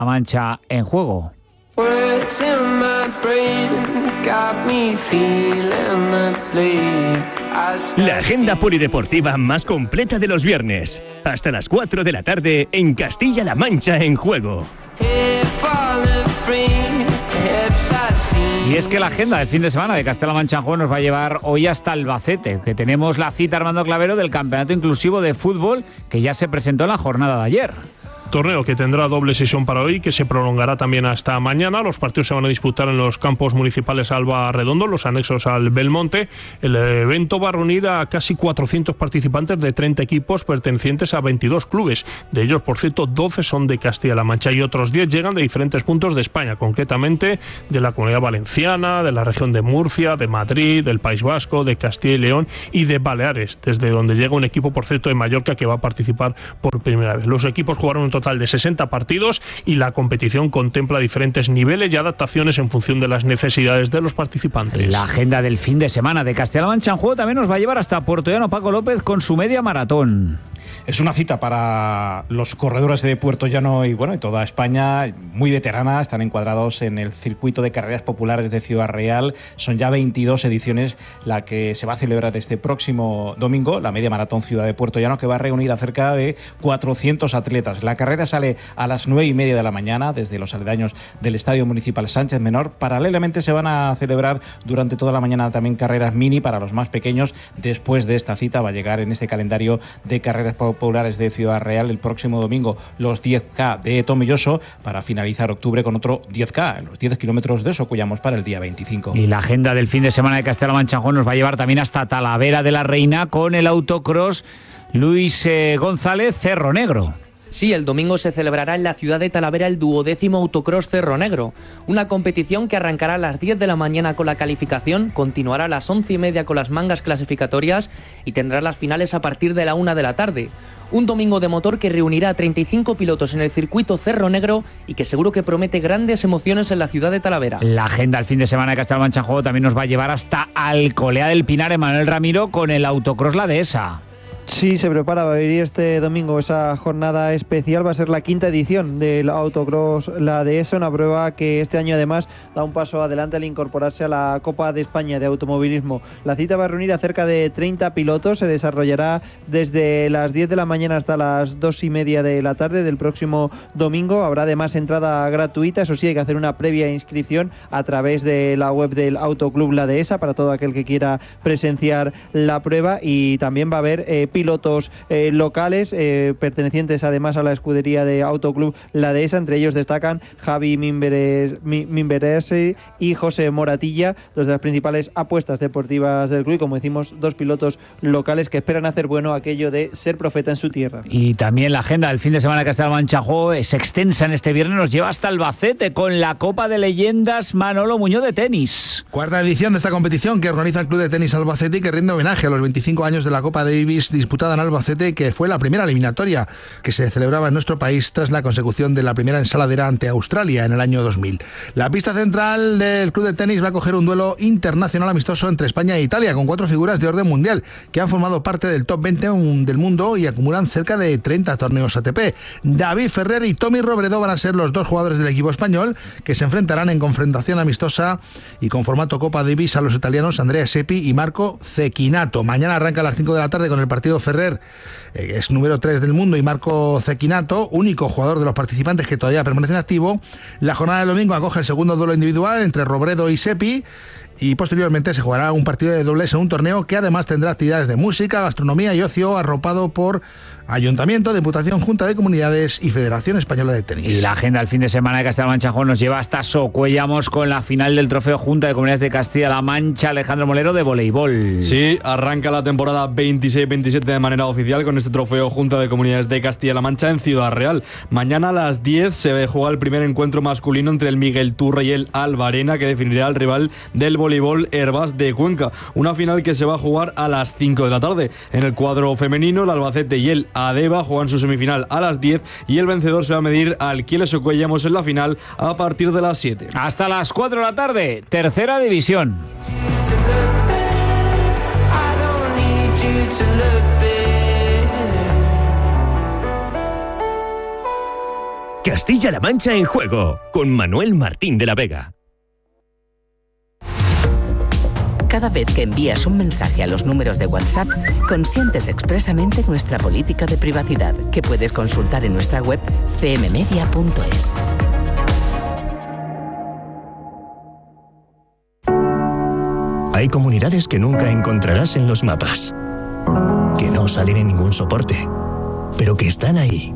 Mancha en juego. La agenda polideportiva más completa de los viernes. Hasta las 4 de la tarde en Castilla-La Mancha en juego. Y es que la agenda del fin de semana de Castilla-La Mancha en juego nos va a llevar hoy hasta Albacete, que tenemos la cita, Armando Clavero, del Campeonato Inclusivo de Fútbol que ya se presentó en la jornada de ayer. Torneo que tendrá doble sesión para hoy, que se prolongará también hasta mañana. Los partidos se van a disputar en los campos municipales Alba Redondo, los anexos al Belmonte. El evento va a reunir a casi 400 participantes de 30 equipos pertenecientes a 22 clubes. De ellos, por cierto, 12 son de Castilla-La Mancha y otros 10 llegan de diferentes puntos de España, concretamente de la Comunidad Valenciana, de la región de Murcia, de Madrid, del País Vasco, de Castilla y León y de Baleares, desde donde llega un equipo, por cierto, de Mallorca que va a participar por primera vez. Los equipos jugaron un total de 60 partidos y la competición contempla diferentes niveles y adaptaciones en función de las necesidades de los participantes. La agenda del fin de semana de Castilla-La Mancha en juego también nos va a llevar hasta Puertollano Paco López con su media maratón. Es una cita para los corredores de Puertollano y toda España, muy veterana, están encuadrados en el circuito de carreras populares de Ciudad Real. Son ya 22 ediciones la que se va a celebrar este próximo domingo, la media maratón Ciudad de Puertollano, que va a reunir a cerca de 400 atletas. La carrera sale a las 9:30 de la mañana desde los aledaños del Estadio Municipal Sánchez Menor. Paralelamente se van a celebrar durante toda la mañana también carreras mini para los más pequeños. Después de esta cita va a llegar en este calendario de carreras populares de Ciudad Real el próximo domingo los 10K de Tomelloso, para finalizar octubre con otro 10K, los 10 kilómetros de Socuyamos para el día 25. Y la agenda del fin de semana de Castilla-La Mancha en juego nos va a llevar también hasta Talavera de la Reina con el autocross Luis González Cerro Negro. Sí, el domingo se celebrará en la ciudad de Talavera el 12º Autocross Cerro Negro, una competición que arrancará a las 10 de la mañana con la calificación, continuará a las 11:30 con las mangas clasificatorias y tendrá las finales a partir de la 1 de la tarde. Un domingo de motor que reunirá a 35 pilotos en el circuito Cerro Negro y que seguro que promete grandes emociones en la ciudad de Talavera. La agenda del fin de semana de Castilla-La Mancha en juego también nos va a llevar hasta Alcolea del Pinar, Emanuel Ramiro, con el autocross La Dehesa. Sí, se prepara, va a venir este domingo esa jornada especial, va a ser la 5ª edición del autocross La Dehesa, una prueba que este año además da un paso adelante al incorporarse a la Copa de España de Automovilismo. La cita va a reunir a cerca de 30 pilotos, se desarrollará desde las 10 de la mañana hasta las 2:30 de la tarde del próximo domingo. Habrá además entrada gratuita, eso sí, hay que hacer una previa inscripción a través de la web del Autoclub La Dehesa para todo aquel que quiera presenciar la prueba, y también va a haber pilotos locales pertenecientes además a la escudería de Autoclub La Dehesa. Entre ellos destacan Javi Mimberese y José Moratilla, dos de las principales apuestas deportivas del club, y como decimos, dos pilotos locales que esperan hacer bueno aquello de ser profeta en su tierra. Y también la agenda del fin de semana de Castilla-La Mancha juego es extensa en este viernes, nos lleva hasta Albacete con la Copa de Leyendas Manolo Muñoz de tenis. Cuarta edición de esta competición que organiza el Club de Tenis Albacete y que rinde homenaje a los 25 años de la Copa Davis disputada en Albacete, que fue la primera eliminatoria que se celebraba en nuestro país tras la consecución de la primera ensaladera ante Australia en el año 2000. La pista central del Club de Tenis va a coger un duelo internacional amistoso entre España e Italia, con 4 figuras de orden mundial que han formado parte del top 20 del mundo y acumulan cerca de 30 torneos ATP. David Ferrer y Tommy Robredo van a ser los dos jugadores del equipo español que se enfrentarán en confrontación amistosa y con formato Copa Davis a los italianos Andrea Seppi y Marco Cecchinato. Mañana arranca a las 5 de la tarde con el partido Ferrer, es número 3 del mundo, y Marco Cecchinato, único jugador de los participantes que todavía permanece en activo. La jornada del domingo acoge el segundo duelo individual entre Robredo y Seppi, y posteriormente se jugará un partido de dobles en un torneo que además tendrá actividades de música, gastronomía y ocio, arropado por Ayuntamiento, Diputación, Junta de Comunidades y Federación Española de Tenis. Y la agenda del fin de semana de Castilla-La Mancha nos lleva hasta Socuellamos con la final del Trofeo Junta de Comunidades de Castilla-La Mancha, Alejandro Molero, de voleibol. Sí, arranca la temporada 26-27 de manera oficial con este Trofeo Junta de Comunidades de Castilla-La Mancha en Ciudad Real. Mañana a las 10 se juega el primer encuentro masculino entre el Miguel Turra y el Albarena, que definirá al rival del voleibol Herbás de Cuenca. Una final que se va a jugar a las 5 de la tarde. En el cuadro femenino, el Albacete y el Adeva juegan su semifinal a las 10 y el vencedor se va a medir al Quiles Socuellamos en la final a partir de las 7. Hasta las 4 de la tarde, tercera división. Castilla-La Mancha en Juego, con Manuel Martín de la Vega. Cada vez que envías un mensaje a los números de WhatsApp, consientes expresamente nuestra política de privacidad, que puedes consultar en nuestra web cmmedia.es. Hay comunidades que nunca encontrarás en los mapas, que no salen en ningún soporte, pero que están ahí.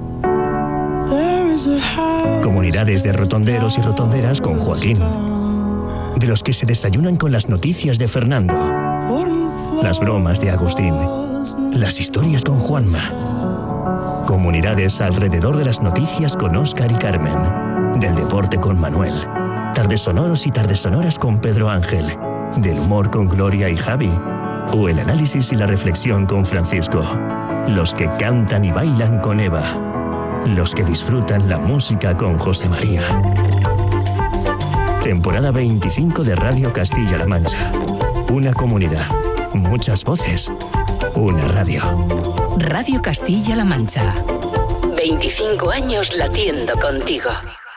Comunidades de rotonderos y rotonderas con Joaquín, de los que se desayunan con las noticias de Fernando, las bromas de Agustín, las historias con Juanma. Comunidades alrededor de las noticias con Óscar y Carmen, del deporte con Manuel, tardes sonoros y tardes sonoras con Pedro Ángel, del humor con Gloria y Javi, o el análisis y la reflexión con Francisco. Los que cantan y bailan con Eva, los que disfrutan la música con José María. Temporada 25 de Radio Castilla-La Mancha. Una comunidad, muchas voces, una radio. Radio Castilla-La Mancha. 25 años latiendo contigo.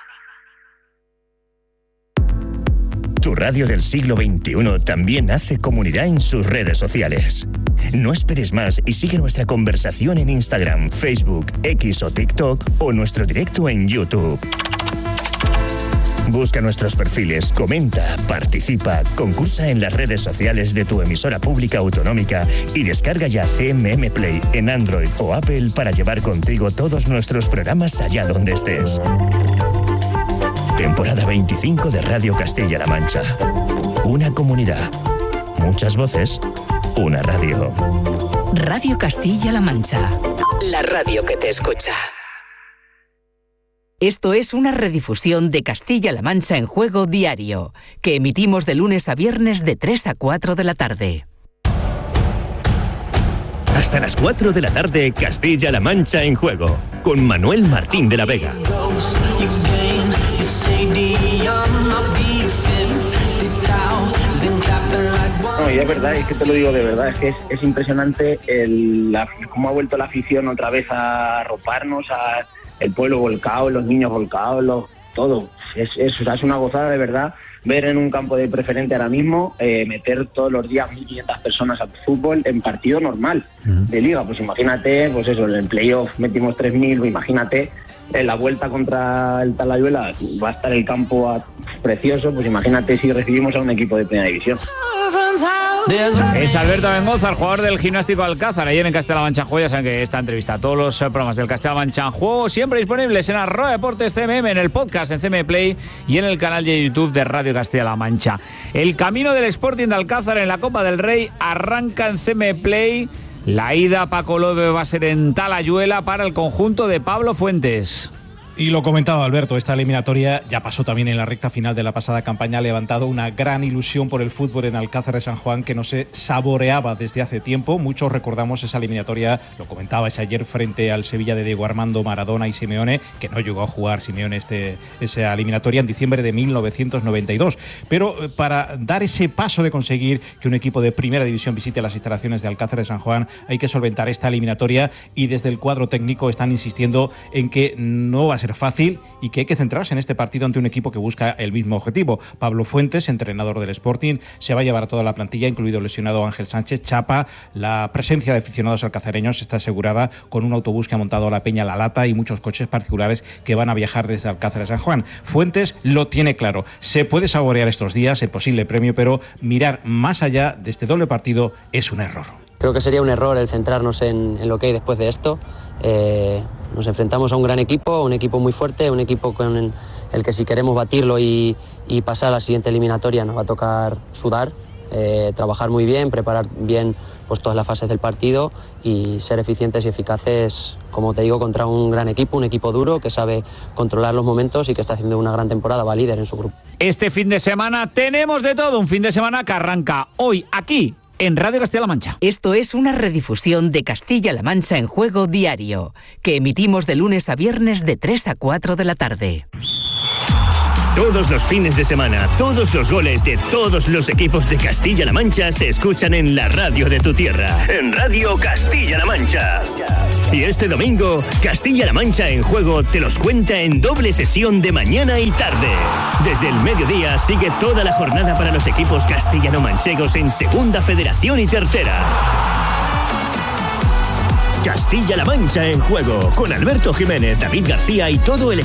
Tu radio del siglo XXI también hace comunidad en sus redes sociales. No esperes más y sigue nuestra conversación en Instagram, Facebook, X o TikTok o nuestro directo en YouTube. Busca nuestros perfiles, comenta, participa, concursa en las redes sociales de tu emisora pública autonómica y descarga ya CMM Play en Android o Apple para llevar contigo todos nuestros programas allá donde estés. Temporada 25 de Radio Castilla-La Mancha. Una comunidad, muchas voces, una radio. Radio Castilla-La Mancha. La radio que te escucha. Esto es una redifusión de Castilla-La Mancha en Juego diario, que emitimos de lunes a viernes de 3 a 4 de la tarde. Hasta las 4 de la tarde, Castilla-La Mancha en Juego, con Manuel Martín de la Vega. No, y es verdad, es que te lo digo de verdad, es que es impresionante cómo ha vuelto la afición otra vez a arroparnos, el pueblo volcado, los niños volcados, todo. Es una gozada de verdad ver en un campo de preferente ahora mismo meter todos los días 1.500 personas al fútbol en partido normal de liga. Pues imagínate, pues eso, en el playoff metimos 3.000, imagínate en la vuelta contra el Talayuela va a estar el campo precioso, pues imagínate si recibimos a un equipo de primera división. Es Alberto Mengoza, el jugador del Gimnástico Alcázar, ayer en Castilla-La Mancha en Juego. Ya saben que esta entrevista, todos los programas del Castilla-La Mancha en Juego, siempre disponibles en @Deportes CMM, en el podcast en CM Play y en el canal de YouTube de Radio Castilla-La Mancha. El camino del Sporting de Alcázar en la Copa del Rey arranca en CM Play. La ida a Paco Lobe va a ser en Talayuela para el conjunto de Pablo Fuentes. Y lo comentaba Alberto, esta eliminatoria ya pasó también en la recta final de la pasada campaña, ha levantado una gran ilusión por el fútbol en Alcázar de San Juan que no se saboreaba desde hace tiempo. Muchos recordamos esa eliminatoria, lo comentabais ayer, frente al Sevilla de Diego Armando Maradona y Simeone, que no llegó a jugar Simeone esa eliminatoria en diciembre de 1992. Pero para dar ese paso de conseguir que un equipo de primera división visite las instalaciones de Alcázar de San Juan, hay que solventar esta eliminatoria y desde el cuadro técnico están insistiendo en que no va a ser fácil y que hay que centrarse en este partido ante un equipo que busca el mismo objetivo. Pablo Fuentes, entrenador del Sporting, se va a llevar a toda la plantilla, incluido el lesionado Ángel Sánchez Chapa. La presencia de aficionados alcazareños está asegurada con un autobús que ha montado la Peña La Lata y muchos coches particulares que van a viajar desde Alcázar de San Juan. Fuentes lo tiene claro, se puede saborear estos días el posible premio, pero mirar más allá de este doble partido es un error. Creo que sería un error el centrarnos en lo que hay después de esto. Nos enfrentamos a un gran equipo, un equipo muy fuerte, un equipo con el que si queremos batirlo y pasar a la siguiente eliminatoria nos va a tocar sudar, trabajar muy bien, preparar bien pues todas las fases del partido y ser eficientes y eficaces, como te digo, contra un gran equipo, un equipo duro que sabe controlar los momentos y que está haciendo una gran temporada, va líder en su grupo. Este fin de semana tenemos de todo, un fin de semana que arranca hoy aquí en Radio Castilla-La Mancha. Esto es una redifusión de Castilla-La Mancha en Juego diario, que emitimos de lunes a viernes de 3 a 4 de la tarde. Todos los fines de semana, todos los goles de todos los equipos de Castilla-La Mancha se escuchan en la radio de tu tierra, en Radio Castilla-La Mancha. Y este domingo, Castilla-La Mancha en Juego te los cuenta en doble sesión de mañana y tarde. Desde el mediodía sigue toda la jornada para los equipos castellano-manchegos en Segunda Federación y Tercera. Castilla-La Mancha en Juego, con Alberto Jiménez, David García y todo el